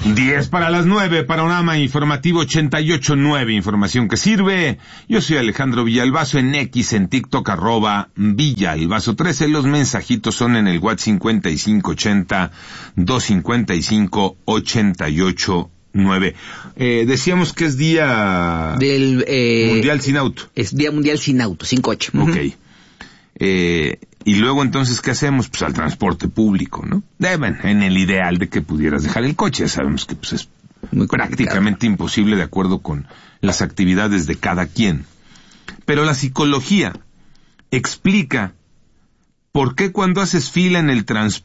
10 para las 9, Panorama Informativo 88.9, información que sirve. Yo soy Alejandro Villalbazo, en X, en TikTok, @Villalbazo13. Los mensajitos son en el WhatsApp 5580-255-88.9. Decíamos que es día del Mundial sin auto. Es Día Mundial sin auto, sin coche. Ok. Y luego entonces, ¿qué hacemos? Pues al transporte público, ¿no? En el ideal de que pudieras dejar el coche. Ya sabemos que pues es muy prácticamente imposible de acuerdo con las actividades de cada quien. Pero la psicología explica por qué cuando haces fila en el transporte